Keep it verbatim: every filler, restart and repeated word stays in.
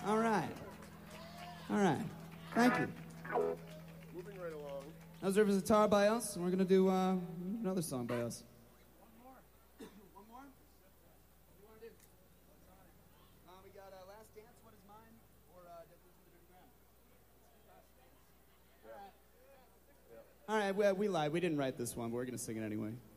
All right. All right. Thank you. Moving right along. That was Rivers of Tar by us, and we're going to do uh, another song by us. One more. One more? What do you want to do? Uh, we got uh, Last Dance, What Is Mine, or uh, Dead Blues in the Dirty Ground. All right. All right, well, we lied. We didn't write this one, but we're going to sing it anyway.